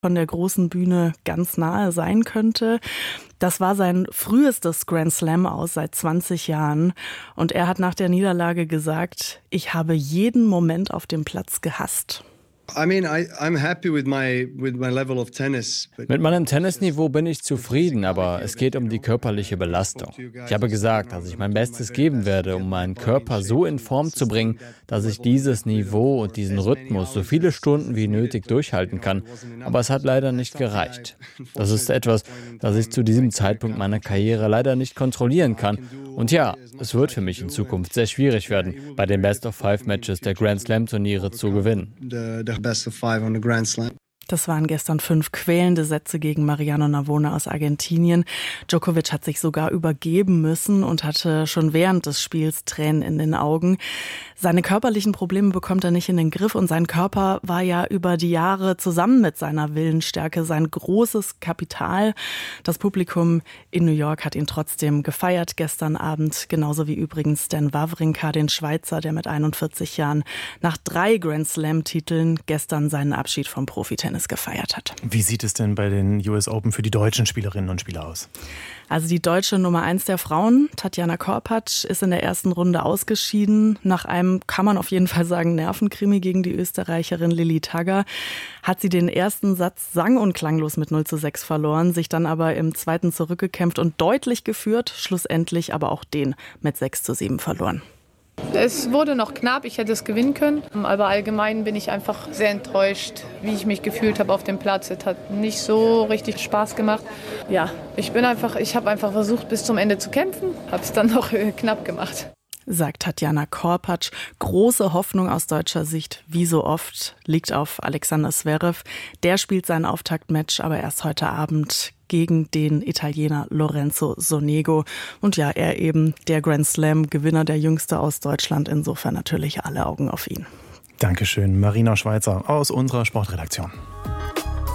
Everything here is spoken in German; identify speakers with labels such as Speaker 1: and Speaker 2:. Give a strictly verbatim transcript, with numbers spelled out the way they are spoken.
Speaker 1: von der großen Bühne ganz nahe sein könnte. Das war sein frühestes Grand Slam aus seit zwanzig Jahren. Und er hat nach der Niederlage gesagt, ich habe jeden Moment auf dem Platz gehasst.
Speaker 2: I mean, I, I'm happy with my, with my level of tennis.
Speaker 3: Mit meinem Tennisniveau bin ich zufrieden, aber es geht um die körperliche Belastung. Ich habe gesagt, dass ich mein Bestes geben werde, um meinen Körper so in Form zu bringen, dass ich dieses Niveau und diesen Rhythmus so viele Stunden wie nötig durchhalten kann. Aber es hat leider nicht gereicht. Das ist etwas, das ich zu diesem Zeitpunkt meiner Karriere leider nicht kontrollieren kann. Und ja, es wird für mich in Zukunft sehr schwierig werden, bei den Best-of-Five-Matches der Grand Slam-Turniere zu gewinnen.
Speaker 2: Best of five on the Grand Slam.
Speaker 1: Das waren gestern fünf quälende Sätze gegen Mariano Navone aus Argentinien. Djokovic hat sich sogar übergeben müssen und hatte schon während des Spiels Tränen in den Augen. Seine körperlichen Probleme bekommt er nicht in den Griff und sein Körper war ja über die Jahre zusammen mit seiner Willensstärke sein großes Kapital. Das Publikum in New York hat ihn trotzdem gefeiert gestern Abend, genauso wie übrigens Stan Wawrinka, den Schweizer, der mit einundvierzig Jahren nach drei Grand Slam-Titeln gestern seinen Abschied vom Profitennis gefeiert hat.
Speaker 4: Wie sieht es denn bei den U S Open für die deutschen Spielerinnen und Spieler aus?
Speaker 1: Also die deutsche Nummer eins der Frauen, Tatjana Korpatsch, ist in der ersten Runde ausgeschieden. Nach einem, kann man auf jeden Fall sagen, Nervenkrimi gegen die Österreicherin Lilly Tagger hat sie den ersten Satz sang- und klanglos mit null zu sechs verloren, sich dann aber im zweiten zurückgekämpft und deutlich geführt, schlussendlich aber auch den mit sechs zu sieben verloren.
Speaker 5: Es wurde noch knapp, ich hätte es gewinnen können, aber allgemein bin ich einfach sehr enttäuscht, wie ich mich gefühlt habe auf dem Platz. Es hat nicht so richtig Spaß gemacht. Ja, ich bin einfach, ich habe einfach versucht, bis zum Ende zu kämpfen, habe es dann noch knapp gemacht.
Speaker 1: Sagt Tatjana Korpatsch. Große Hoffnung aus deutscher Sicht, wie so oft, liegt auf Alexander Zverev. Der spielt sein Auftaktmatch aber erst heute Abend gegen den Italiener Lorenzo Sonego. Und ja, er eben der Grand Slam-Gewinner, der jüngste aus Deutschland. Insofern natürlich alle Augen auf ihn.
Speaker 4: Dankeschön, Marina Schweizer aus unserer Sportredaktion.